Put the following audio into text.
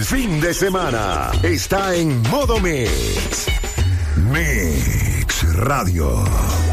fin de semana está en Modo Mix. Mix Radio.